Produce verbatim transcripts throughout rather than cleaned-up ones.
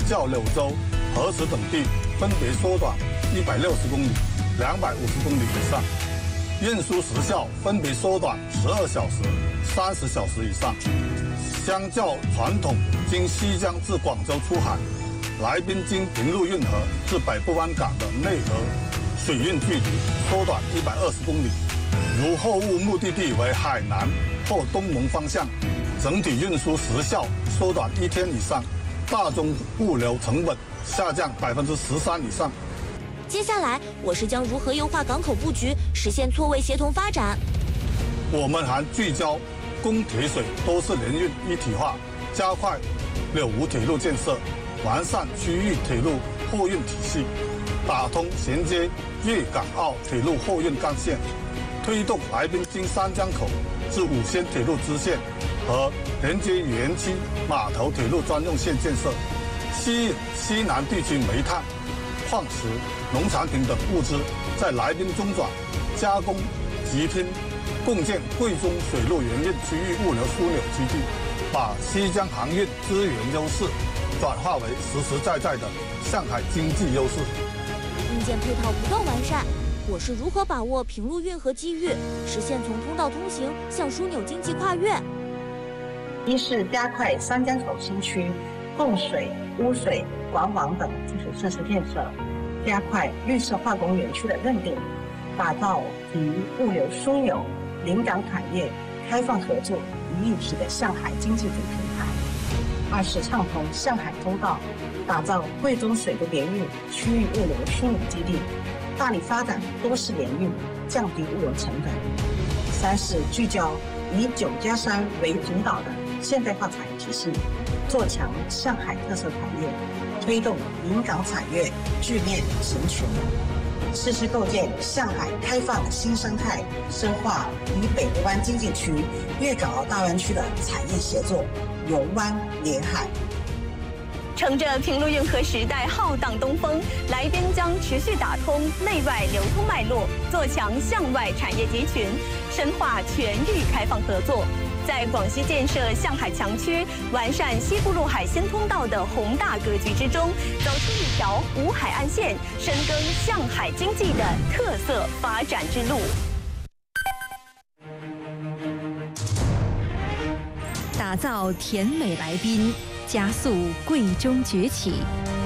较柳州、河池等地分别缩短一百六十公里、两百五十公里以上，运输时效分别缩短十二小时、三十小时以上。相较传统经西江至广州出海，来宾经平陆运河至北部湾港的内河水运距离缩短一百二十公里。如货物目的地为海南或东盟方向，整体运输时效缩短一天以上，大宗物流成本下降百分之十三以上。 接下来，我市将如何优化港口布局，实现错位协同发展？ 我们还聚焦供铁水都市联运一体化，加快柳吴铁路建设，完善区域铁路货运体系，打通衔接粤港澳铁路货运干线，推动来宾经三江口至五仙铁路支线和连接园区码头铁路专用线建设，吸引西南地区煤炭、矿石、农产品等物资在来宾中转、加工、集拼，共建贵中水陆联运区域物流枢纽基地，把西江航运资源优势转化为实实在在的上海经济优势。 硬件配套不断完善，我市如何把握平陆运河机遇，实现从通道通行向枢纽经济跨越？ 一是加快三江口新区供水、污水、管网等基础设施建设，加快绿色化工园区的认定，打造集物流枢纽、临港产业、开放合作于一体的上海经济主平台。二是畅通上海通道，打造贵中水陆联运区域物流枢纽基地，大力发展多式联运，降低物流成本。三是聚焦以九加三为主导的现代化产业体系，做强上海特色产业，推动临港产业聚链成群，实施构建上海开放新生态，深化与北部湾经济区、粤港澳大湾区的产业协作，由湾连海。 乘着平陆运河时代浩荡东风，来宾将持续打通内外流通脉络，做强向外产业集群，深化全域开放合作。在广西建设向海强区、完善西部陆海新通道的宏大格局之中，走出一条无海岸线，深耕向海经济的特色发展之路。 打造甜美来宾，加速贵中崛起。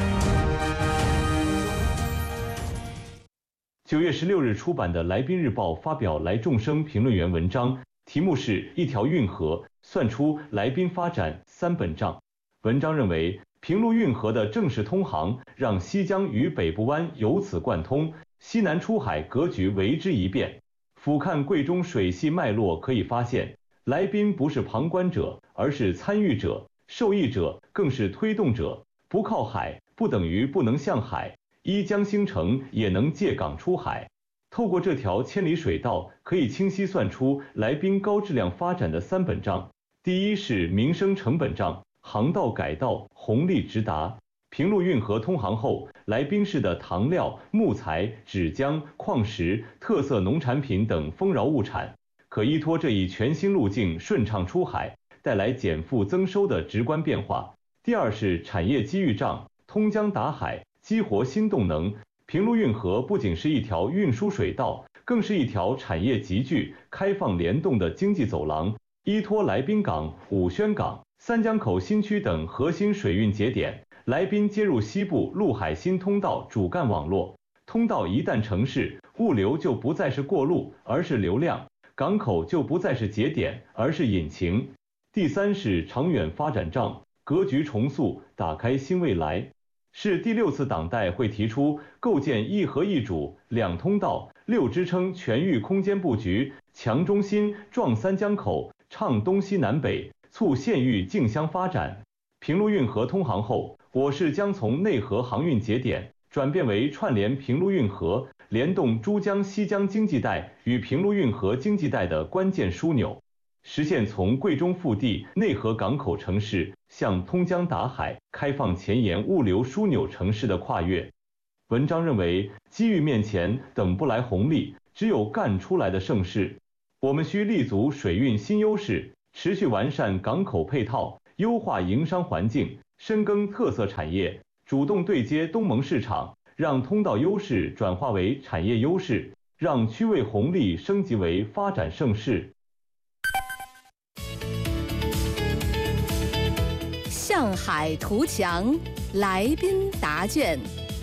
九月十六日出版的《来宾日报》发表来众生评论员文章。题目是一条运河算出来宾发展三本账。文章认为，平陆运河的正式通航，让西江与北部湾由此贯通，西南出海格局为之一变。俯瞰贵中水系脉络，可以发现，来宾不是旁观者，而是参与者、受益者，更是推动者。不靠海，不等于不能向海；依江兴城，也能借港出海。透过这条千里水道，可以清晰算出来宾高质量发展的三本账。第一是民生成本账，航道改道，红利直达。平陆运河通航后，来宾市的糖料、木材、纸浆、矿石、特色农产品等丰饶物产，可依托这一全新路径顺畅出海，带来减负增收的直观变化。第二是产业机遇账，通江达海，激活新动能。平陆运河不仅是一条运输水道，更是一条产业集聚、开放联动的经济走廊。依托来宾港、武宣港、三江口新区等核心水运节点，来宾接入西部陆海新通道主干网络。通道一旦成事，物流就不再是过路，而是流量；港口就不再是节点，而是引擎。第三是长远发展账，格局重塑，打开新未来。是第六次党代会提出构建一河一主、两通道、六支撑全域空间布局，强中心、壮三江口，畅东西南北，促县域竞相发展。平陆运河通航后，我市将从内河航运节点转变为串联平陆运河、联动珠江西江经济带与平陆运河经济带的关键枢纽，实现从贵中腹地内河港口城市向通江达海、开放前沿物流枢纽城市的跨越。文章认为，机遇面前等不来红利，只有干出来的盛世。我们需立足水运新优势，持续完善港口配套，优化营商环境，深耕特色产业， 主动对接东盟市场，让通道优势转化为产业优势，让区位红利升级为发展盛世。 向海图强，来宾答卷。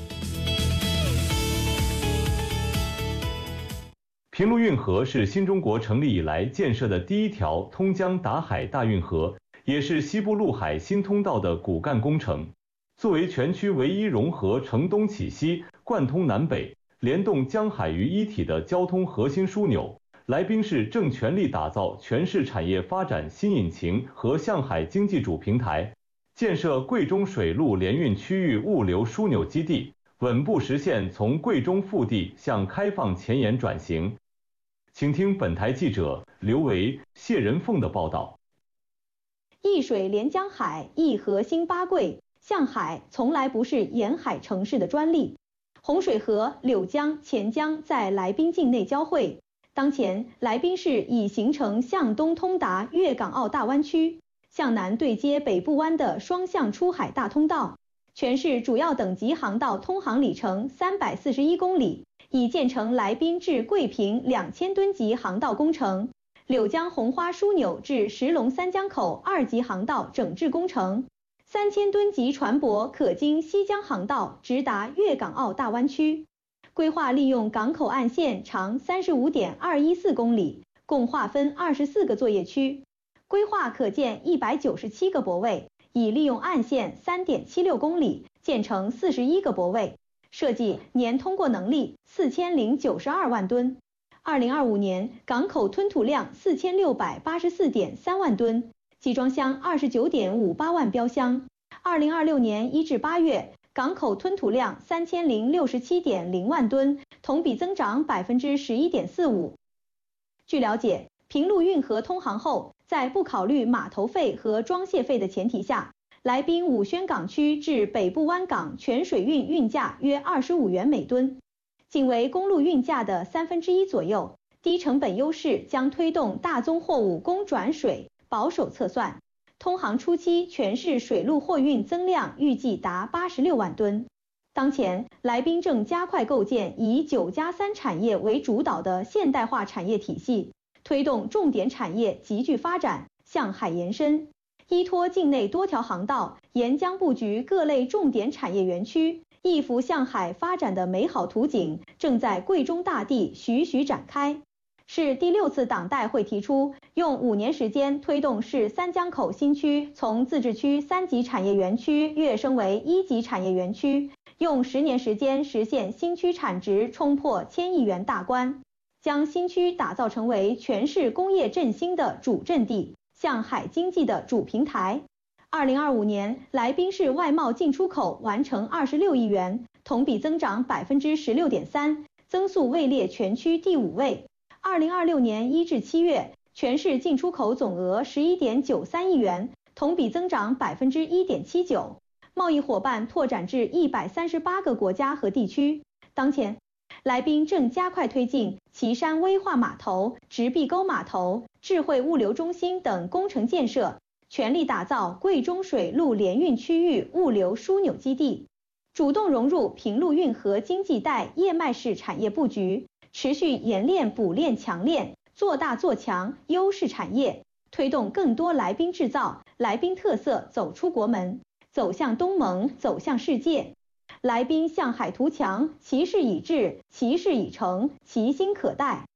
平陆运河是新中国成立以来建设的第一条通江达海大运河，也是西部陆海新通道的骨干工程。作为全区唯一融合承东启西、贯通南北、联动江海于一体的交通核心枢纽，来宾市正全力打造全市产业发展新引擎和向海经济主平台，建设贵中水陆联运区域物流枢纽基地，稳步实现从贵中腹地向开放前沿转型。请听本台记者刘维、谢仁凤的报道。 一水连江海，一河兴八桂。向海从来不是沿海城市的专利。洪水河、柳江、钱江在来宾境内交汇。当前，来宾市已形成向东通达粤港澳大湾区，向南对接北部湾的双向出海大通道。全市主要等级航道通航里程三百四十一公里，已建成来宾至桂平两千吨级航道工程，柳江红花枢纽至石龙三江口二级航道整治工程，三千吨级船舶可经西江航道直达粤港澳大湾区。规划利用港口岸线长三十五点二一四公里，共划分二十四个作业区，规划可建一百九十七个泊位，已利用岸线三点七六公里建成四十一个泊位，设计年通过能力四千零九十二万吨。二零二五年港口吞吐量四千六百八十四点三万吨，集装箱二十九点五八万标箱。二零二六年一至八月，港口吞吐量三千零六十七点零万吨，同比增长百分之十一点四五。据了解，平陆运河通航后，在不考虑码头费和装卸费的前提下，来宾武宣港区至北部湾港全水运运价约二十五元每吨，仅为公路运价的三分之一左右。低成本优势将推动大宗货物供转水。保守测算，通航初期全市水陆货运增量预计达八十六万吨。当前，来宾正加快构建以九加三产业为主导的现代化产业体系，推动重点产业集聚发展，向海延伸。依托境内多条航道，沿江布局各类重点产业园区，一幅向海发展的美好图景正在贵中大地徐徐展开。市第六次党代会提出，用五年时间推动市三江口新区从自治区三级产业园区跃升为一级产业园区，用十年时间实现新区产值冲破千亿元大关，将新区打造成为全市工业振兴的主阵地，向海经济的主平台。二零二五年，来宾市外贸进出口完成二十六亿元，同比增长百分之十六点三，增速位列全区第五位。二零二六年一至七月，全市进出口总额十一点九三亿元，同比增长百分之一点七九，贸易伙伴拓展至一百三十八个国家和地区。当前，来宾正加快推进岐山威化码头、直壁沟码头、智慧物流中心等工程建设，全力打造贵中水陆联运区域物流枢纽基地，主动融入平陆运河经济带叶脉式产业布局，持续研炼补炼强炼，做大做强优势产业，推动更多来宾制造、来宾特色走出国门，走向东盟，走向世界。来宾向海图强，其势已至，其事已成，其心可待。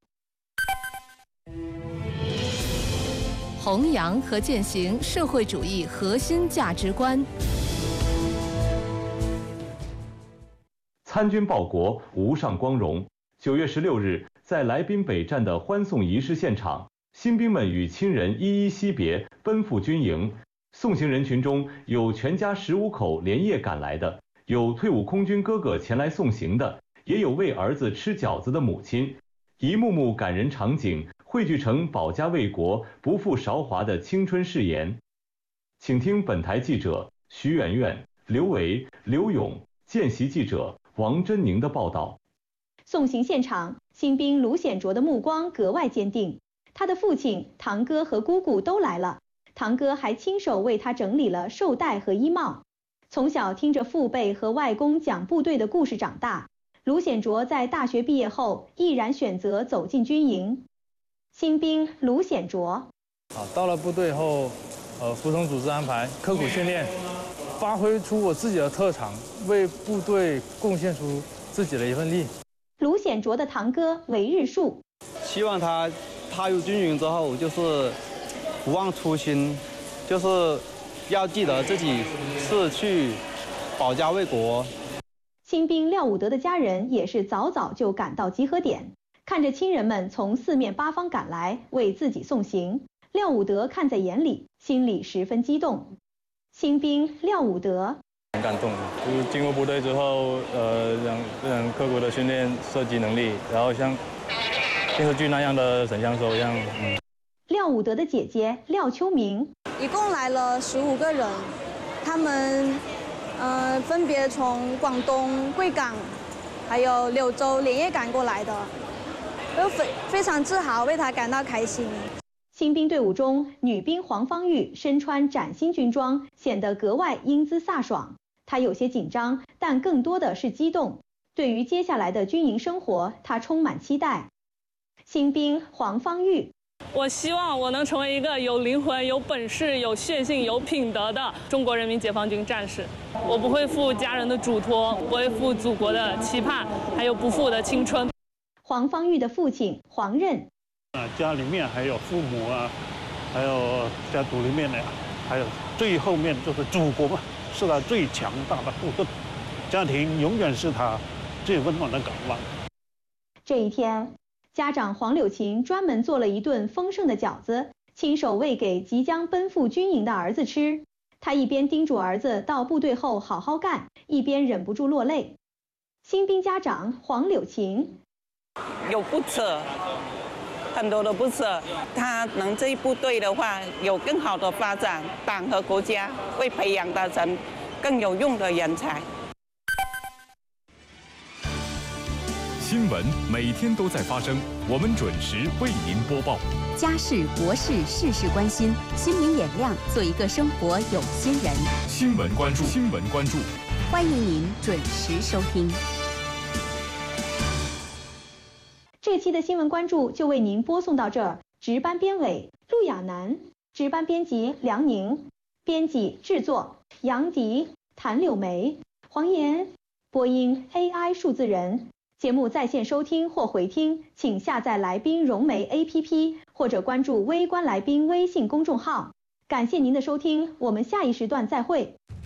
弘扬和践行社会主义核心价值观。 参军报国，无上光荣。九月十六日，在来宾北站的欢送仪式现场，新兵们与亲人一一惜别，奔赴军营。送行人群中有全家十五口连夜赶来的，有退伍空军哥哥前来送行的，也有为儿子吃饺子的母亲。一幕幕感人场景汇聚成保家卫国、不负韶华的青春誓言。请听本台记者徐媛媛、刘维、刘勇、见习记者王珍宁的报道。 送行现场，新兵卢显卓的目光格外坚定。他的父亲、堂哥和姑姑都来了，堂哥还亲手为他整理了绶带和衣帽。 从小听着父辈和外公讲部队的故事长大，卢显卓在大学毕业后毅然选择走进军营。新兵卢显卓， 啊，到了部队后，呃，服从组织安排，刻苦训练，发挥出我自己的特长，为部队贡献出自己的一份力。 卢显卓的堂哥韦日树， 希望他踏入军营之后，就是不忘初心，就是要记得自己是去保家卫国。 新兵廖武德的家人也是早早就赶到集合点，看着亲人们从四面八方赶来为自己送行，廖武德看在眼里，心里十分激动。新兵廖武德很感动，就是进入部队之后，呃，让让刻苦的训练射击能力，然后像电视剧那样的神枪手一样。嗯。 廖武德的姐姐廖秋明， 一共来了十五个人，他们呃分别从广东贵港，还有柳州连夜赶过来的，都非非常自豪，为他感到开心。 新兵队伍中，女兵黄芳玉身穿崭新军装，显得格外英姿飒爽。她有些紧张，但更多的是激动。对于接下来的军营生活，她充满期待。新兵黄芳玉， 我希望我能成为一个有灵魂、有本事、有血性、有品德的中国人民解放军战士。我不会负家人的嘱托，不会负祖国的期盼，还有不负的青春。 黄芳玉的父亲黄任， 啊，家里面还有父母啊，还有家族里面的，还有最后面就是祖国嘛，是他最强大的后盾。家庭永远是他最温暖的港湾。 这一天，家长黄柳琴专门做了一顿丰盛的饺子，亲手喂给即将奔赴军营的儿子吃。他一边叮嘱儿子到部队后好好干，一边忍不住落泪。新兵家长黄柳琴， 有不舍，很多的不舍。他能进部队的话，有更好的发展，党和国家会培养他成更有用的人才。 新闻每天都在发生，我们准时为您播报。 家事国事事事关心，新闻眼亮，做一个生活有心人。 新闻关注，新闻关注， 欢迎您准时收听。 这期的新闻关注就为您播送到这儿。值班编委陆亚楠，值班编辑梁宁，编辑制作杨迪、谭柳梅、黄岩，播音 A I 数字人。节目在线收听或回听，请下载来宾融媒 A P P 或者关注微观来宾微信公众号。感谢您的收听，我们下一时段再会。